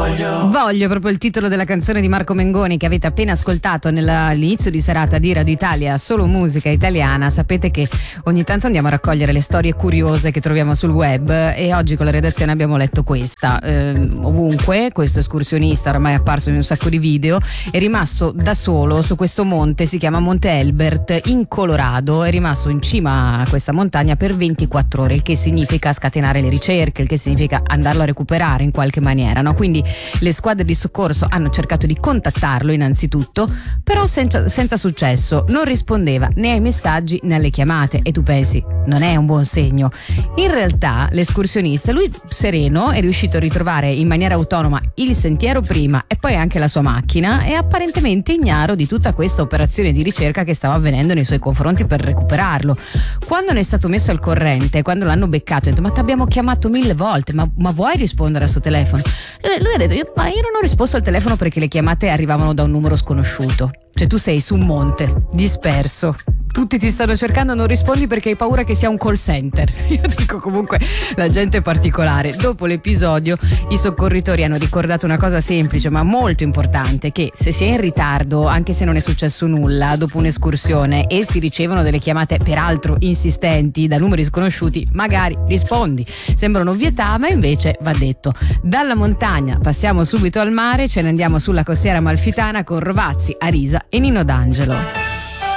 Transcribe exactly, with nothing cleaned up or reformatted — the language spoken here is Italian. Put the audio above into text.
Voglio. Voglio, proprio il titolo della canzone di Marco Mengoni che avete appena ascoltato all'inizio di serata di Radio Italia, solo musica italiana. Sapete che ogni tanto andiamo a raccogliere le storie curiose che troviamo sul web e oggi con la redazione abbiamo letto questa. Eh, ovunque, questo escursionista ormai è apparso in un sacco di video, è rimasto da solo su questo monte, si chiama Monte Elbert in Colorado, è rimasto in cima a questa montagna per ventiquattro ore, il che significa scatenare le ricerche, il che significa andarlo a recuperare in qualche maniera, no? Quindi le squadre di soccorso hanno cercato di contattarlo innanzitutto, però senza, senza successo. Non rispondeva né ai messaggi né alle chiamate e tu pensi, non è un buon segno. In realtà l'escursionista, lui sereno, è riuscito a ritrovare in maniera autonoma il sentiero prima e poi anche la sua macchina, e apparentemente ignaro di tutta questa operazione di ricerca che stava avvenendo nei suoi confronti per recuperarlo. Quando ne è stato messo al corrente, quando l'hanno beccato, ha detto: ma ti abbiamo chiamato mille volte, ma, ma vuoi rispondere a sto telefono? Lui ha detto: io, ma io non ho risposto al telefono perché le chiamate arrivavano da un numero sconosciuto. Cioè tu sei su un monte, disperso, tutti ti stanno cercando, non rispondi perché hai paura che sia un call center. Io dico, comunque la gente è particolare. Dopo l'episodio i soccorritori hanno ricordato una cosa semplice ma molto importante, che se si è in ritardo, anche se non è successo nulla, dopo un'escursione e si ricevono delle chiamate peraltro insistenti da numeri sconosciuti, magari rispondi. Sembra un'ovvietà, ma invece va detto. Dalla montagna passiamo subito al mare, ce ne andiamo sulla costiera amalfitana con Rovazzi, Arisa e Nino D'Angelo.